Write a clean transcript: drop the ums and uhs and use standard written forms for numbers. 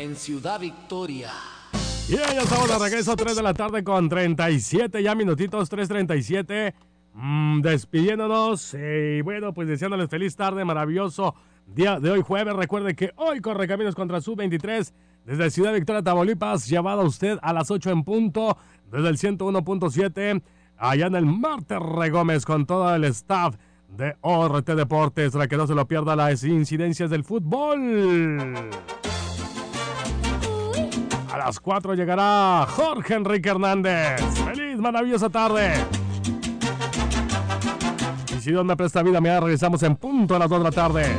en Ciudad Victoria. Y ya estamos de regreso, 3 de la tarde con 37 ya minutitos, 3:37. Despidiéndonos y bueno, pues deseándoles feliz tarde, maravilloso día de hoy jueves. Recuerde que hoy Correcaminos contra Sub-23 desde Ciudad Victoria, Tamaulipas, llevado a usted a las 8 en punto desde el 101.7 allá en el Marte Gómez con todo el staff de ORT Deportes, para que no se lo pierda las incidencias del fútbol. A las 4 llegará Jorge Enrique Hernández. Feliz, maravillosa tarde. Y si Dios me presta vida, mañana regresamos en punto a las 2 de la tarde.